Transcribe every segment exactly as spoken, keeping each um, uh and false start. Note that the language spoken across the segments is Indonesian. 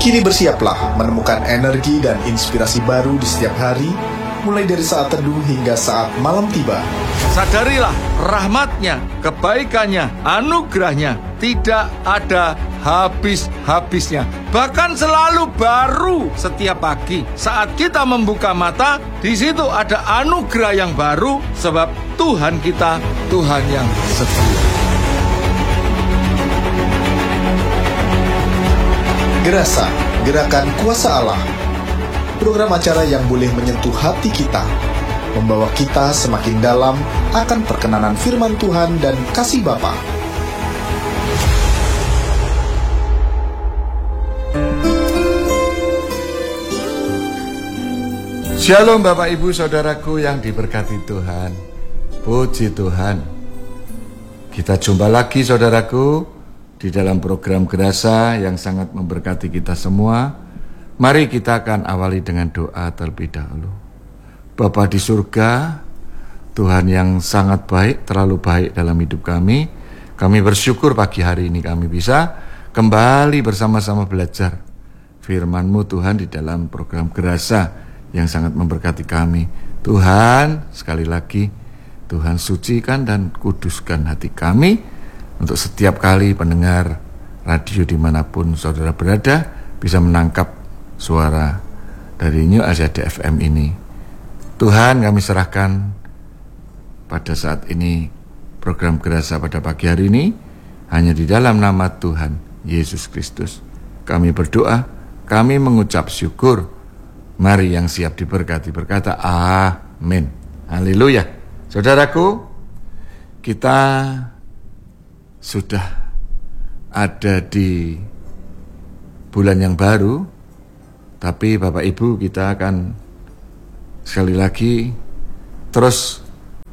Kini bersiaplah menemukan energi dan inspirasi baru di setiap hari, mulai dari saat teduh hingga saat malam tiba. Sadarilah rahmatnya, kebaikannya, anugerahnya tidak ada habis-habisnya. Bahkan selalu baru setiap pagi. Saat kita membuka mata, di situ ada anugerah yang baru, sebab Tuhan kita, Tuhan yang setia. Gerasa, Gerakan Kuasa Allah. Program acara yang boleh menyentuh hati kita, membawa kita semakin dalam akan perkenanan firman Tuhan dan kasih Bapa. Shalom Bapak Ibu Saudaraku yang diberkati Tuhan. Puji Tuhan. Kita jumpa lagi saudaraku di dalam program Gerasa yang sangat memberkati kita semua. Mari kita akan awali dengan doa terlebih dahulu. Bapa di surga, Tuhan yang sangat baik, terlalu baik dalam hidup kami. Kami bersyukur pagi hari ini kami bisa kembali bersama-sama belajar firman-Mu Tuhan di dalam program Gerasa yang sangat memberkati kami. Tuhan, sekali lagi, Tuhan sucikan dan kuduskan hati kami untuk setiap kali pendengar radio dimanapun saudara berada bisa menangkap suara dari New Aziada F M ini. Tuhan, kami serahkan pada saat ini program Gerasa pada pagi hari ini hanya di dalam nama Tuhan Yesus Kristus. Kami berdoa, kami mengucap syukur. Mari yang siap diberkati berkata amin. Haleluya. Saudaraku, kita sudah ada di bulan yang baru, tapi Bapak Ibu kita akan sekali lagi terus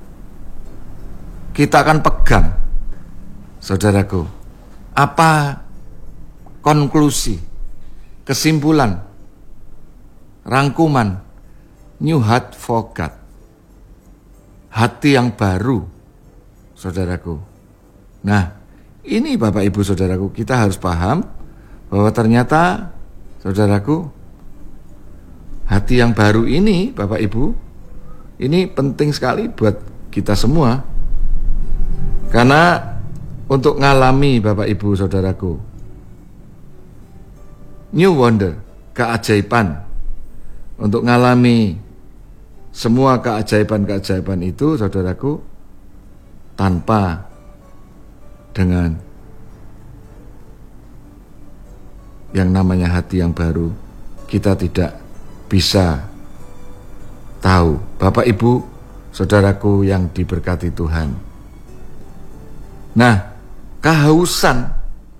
kita akan pegang, saudaraku, apa konklusi, kesimpulan, rangkuman New Heart for God, hati yang baru, saudaraku. Nah, ini Bapak Ibu Saudaraku, kita harus paham bahwa ternyata saudaraku, hati yang baru ini Bapak Ibu, ini penting sekali buat kita semua. Karena untuk ngalami Bapak Ibu Saudaraku, new wonder, keajaiban, untuk ngalami semua keajaiban-keajaiban itu saudaraku, tanpa dengan yang namanya hati yang baru, kita tidak bisa tahu. Bapak Ibu Saudaraku yang diberkati Tuhan. Nah, kehausan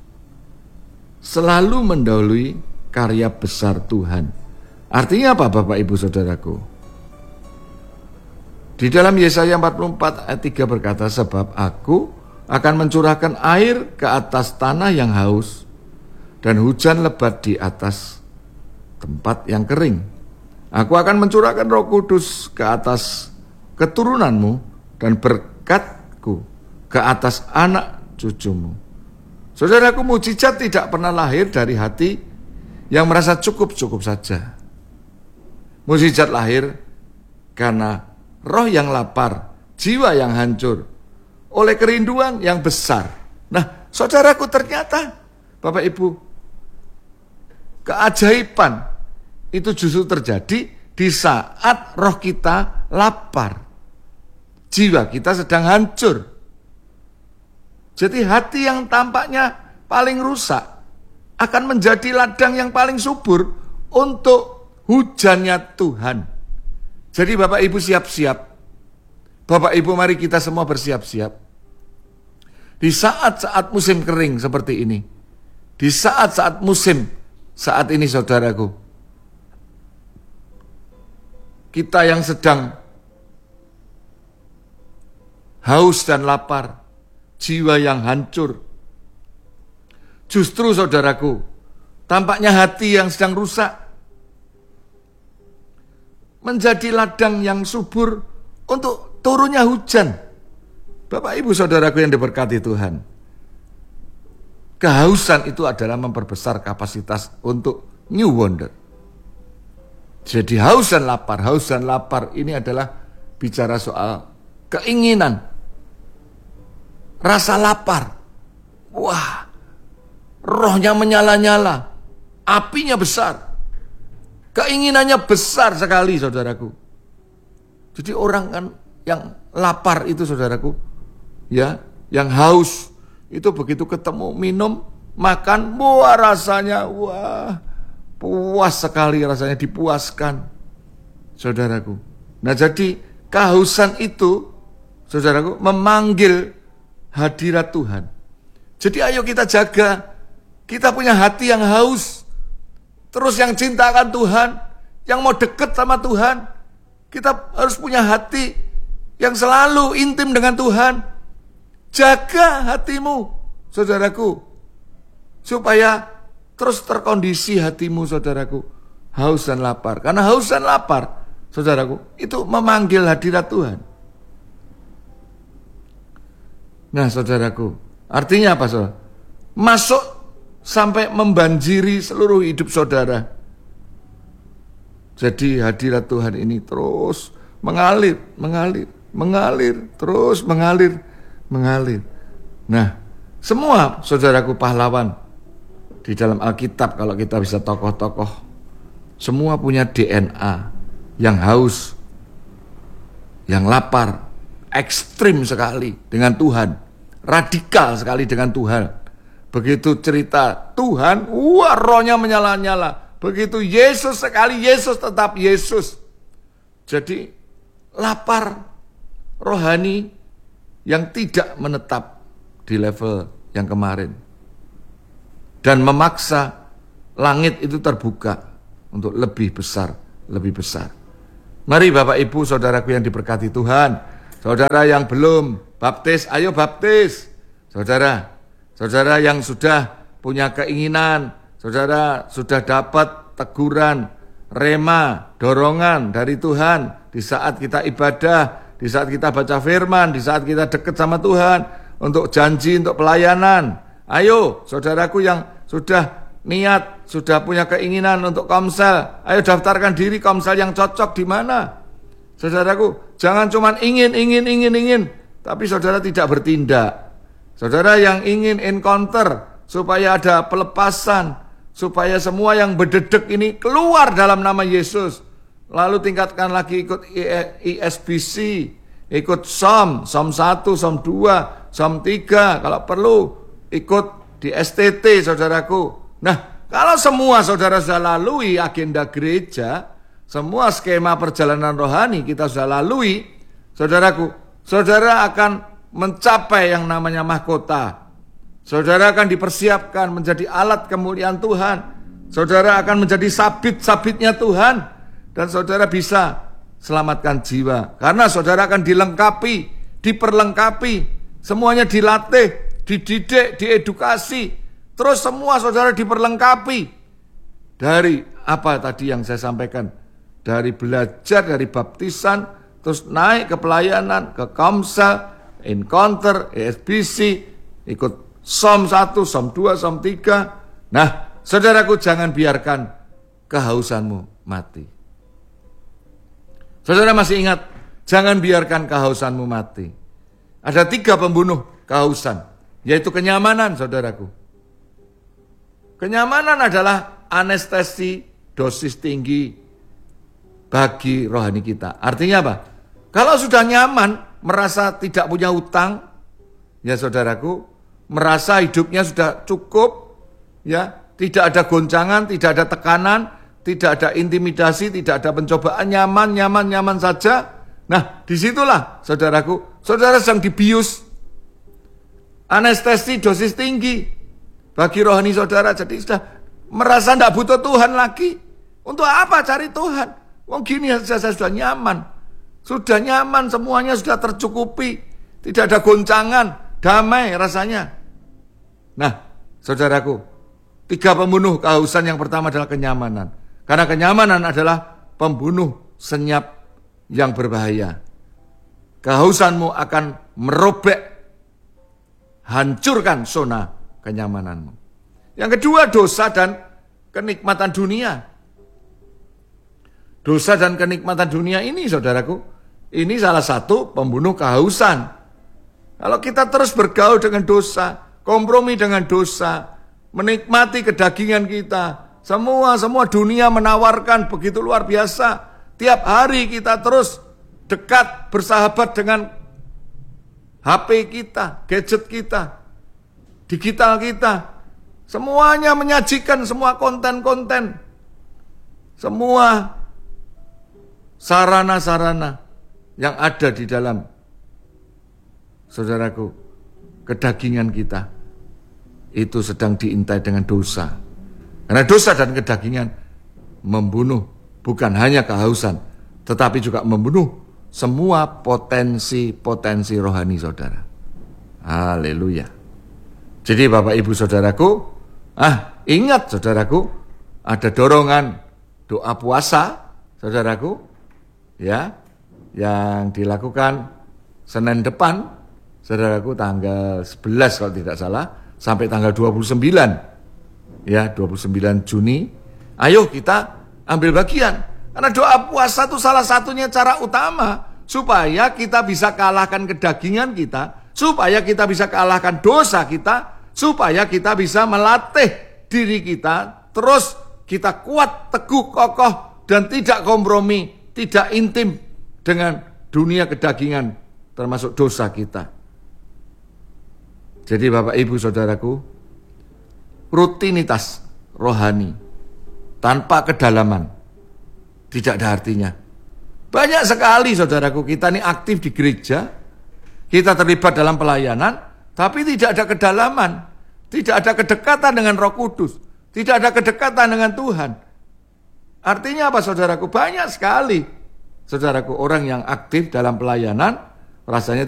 selalu mendahului karya besar Tuhan. Artinya apa Bapak Ibu Saudaraku? Di dalam Yesaya empat puluh empat ayat tiga berkata, sebab aku akan mencurahkan air ke atas tanah yang haus dan hujan lebat di atas tempat yang kering. Aku akan mencurahkan Roh Kudus ke atas keturunanmu dan berkat-Ku ke atas anak cucumu. Saudaraku, mujizat tidak pernah lahir dari hati yang merasa cukup-cukup saja. Mujizat lahir karena roh yang lapar, jiwa yang hancur, oleh kerinduan yang besar. Nah, saudaraku, ternyata Bapak Ibu, keajaiban itu justru terjadi di saat roh kita lapar, jiwa kita sedang hancur. Jadi hati yang tampaknya paling rusak akan menjadi ladang yang paling subur untuk hujannya Tuhan. Jadi Bapak Ibu siap-siap. Bapak Ibu mari kita semua bersiap-siap. Di saat-saat musim kering seperti ini, di saat-saat musim saat ini saudaraku, kita yang sedang haus dan lapar, jiwa yang hancur, justru saudaraku, tampaknya hati yang sedang rusak menjadi ladang yang subur untuk turunnya hujan. Bapak Ibu Saudaraku yang diberkati Tuhan, kehausan itu adalah memperbesar kapasitas untuk New wonder. Jadi haus dan lapar, haus dan lapar ini adalah bicara soal keinginan, rasa lapar. Wah, rohnya menyala-nyala, apinya besar, keinginannya besar sekali, saudaraku. Jadi orang kan yang lapar itu, saudaraku, ya, yang haus itu begitu ketemu minum, makan, wah rasanya, wah puas sekali rasanya, dipuaskan, saudaraku. Nah jadi kehausan itu, saudaraku, memanggil hadirat Tuhan. Jadi ayo kita jaga, kita punya hati yang haus, terus yang cinta akan Tuhan, yang mau deket sama Tuhan. Kita harus punya hati yang selalu intim dengan Tuhan. Jaga hatimu, saudaraku, supaya terus terkondisi hatimu, saudaraku, haus dan lapar. Karena haus dan lapar, saudaraku, itu memanggil hadirat Tuhan. Nah, saudaraku, artinya apa, saudara? Masuk sampai membanjiri seluruh hidup saudara. Jadi hadirat Tuhan ini terus mengalir, mengalir, mengalir, terus mengalir, mengalir. Nah, semua saudaraku pahlawan di dalam Alkitab, kalau kita bisa tokoh-tokoh, semua punya D N A yang haus, yang lapar, ekstrim sekali dengan Tuhan, radikal sekali dengan Tuhan. Begitu cerita Tuhan, wah rohnya menyala-nyala. Begitu Yesus sekali, Yesus tetap Yesus. Jadi lapar rohani yang tidak menetap di level yang kemarin. Dan memaksa langit itu terbuka untuk lebih besar, lebih besar. Mari Bapak Ibu saudaraku yang diberkati Tuhan, saudara yang belum baptis, ayo baptis. Saudara, saudara yang sudah punya keinginan, saudara sudah dapat teguran, rema, dorongan dari Tuhan di saat kita ibadah, di saat kita baca firman, di saat kita dekat sama Tuhan, untuk janji, untuk pelayanan. Ayo saudaraku yang sudah niat, sudah punya keinginan untuk komsel, ayo daftarkan diri komsel yang cocok di mana. Saudaraku, jangan cuma ingin, ingin, ingin, ingin, tapi saudara tidak bertindak. Saudara yang ingin encounter, supaya ada pelepasan, supaya semua yang berdedek ini keluar dalam nama Yesus. Lalu tingkatkan lagi, ikut I S B C, ikut Som, Som satu, Som dua, Som tiga, kalau perlu ikut di S T T, saudaraku. Nah, kalau semua saudara sudah lalui agenda gereja, semua skema perjalanan rohani kita sudah lalui, saudaraku, saudara akan mencapai yang namanya mahkota. Saudara akan dipersiapkan menjadi alat kemuliaan Tuhan. Saudara akan menjadi sabit-sabitnya Tuhan. Dan saudara bisa selamatkan jiwa. Karena saudara akan dilengkapi, diperlengkapi, semuanya dilatih, dididik, diedukasi, terus semua saudara diperlengkapi. Dari apa tadi yang saya sampaikan, dari belajar, dari baptisan, terus naik ke pelayanan, ke komsel, encounter, E S B C, ikut Som satu, Som dua, Som tiga. Nah, saudaraku, jangan biarkan kehausanmu mati. Saudara masih ingat, jangan biarkan kehausanmu mati. Ada tiga pembunuh kehausan, yaitu kenyamanan, saudaraku. Kenyamanan adalah anestesi dosis tinggi bagi rohani kita. Artinya apa? Kalau sudah nyaman, merasa tidak punya utang, ya saudaraku, merasa hidupnya sudah cukup, ya, tidak ada goncangan, tidak ada tekanan, tidak ada intimidasi, tidak ada pencobaan, nyaman, nyaman, nyaman saja. Nah, disitulah, saudaraku, saudara sedang dibius. Anestesi dosis tinggi bagi rohani saudara. Jadi sudah merasa tidak butuh Tuhan lagi. Untuk apa cari Tuhan? Wong gini saja saya sudah nyaman. Sudah nyaman, semuanya sudah tercukupi. Tidak ada goncangan, damai rasanya. Nah, saudaraku, tiga pembunuh kehausan yang pertama adalah kenyamanan. Karena kenyamanan adalah pembunuh senyap yang berbahaya. Kehausanmu akan merobek, hancurkan zona kenyamananmu. Yang kedua, dosa dan kenikmatan dunia. Dosa dan kenikmatan dunia ini, saudaraku, ini salah satu pembunuh kehausan. Kalau kita terus bergaul dengan dosa, kompromi dengan dosa, menikmati kedagingan kita, semua semua dunia menawarkan begitu luar biasa. Tiap hari kita terus dekat bersahabat dengan H P kita, gadget kita, digital kita. Semuanya menyajikan semua konten-konten, semua sarana-sarana yang ada di dalam, saudaraku, kedagingan kita itu sedang diintai dengan dosa. Karena dosa dan kedagingan membunuh bukan hanya kehausan, tetapi juga membunuh semua potensi-potensi rohani saudara. Haleluya. Jadi Bapak Ibu saudaraku, ah ingat saudaraku, ada dorongan doa puasa saudaraku, ya, yang dilakukan Senin depan, saudaraku, tanggal sebelas kalau tidak salah, sampai tanggal dua puluh sembilan, ya, dua puluh sembilan Juni. Ayo kita ambil bagian, karena doa puasa itu salah satunya cara utama supaya kita bisa kalahkan kedagingan kita, supaya kita bisa kalahkan dosa kita, supaya kita bisa melatih diri kita, terus kita kuat, teguh, kokoh, dan tidak kompromi, tidak intim dengan dunia kedagingan, termasuk dosa kita. Jadi Bapak Ibu saudaraku, rutinitas rohani tanpa kedalaman tidak ada artinya. Banyak sekali saudaraku kita ini aktif di gereja, kita terlibat dalam pelayanan, tapi tidak ada kedalaman, tidak ada kedekatan dengan Roh Kudus, tidak ada kedekatan dengan Tuhan. Artinya apa saudaraku? Banyak sekali saudaraku orang yang aktif dalam pelayanan rasanya